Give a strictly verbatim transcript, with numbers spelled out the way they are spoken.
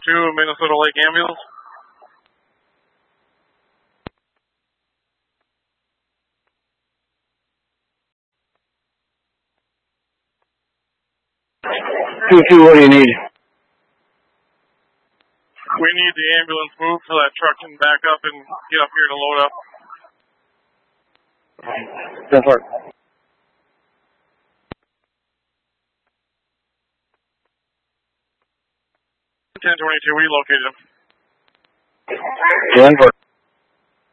two, Minnesota Lake Ambulance. two two, what do you need? We need the ambulance moved so that truck can back up and get up here to load up. ten four. ten twenty-two, we located him. ten four.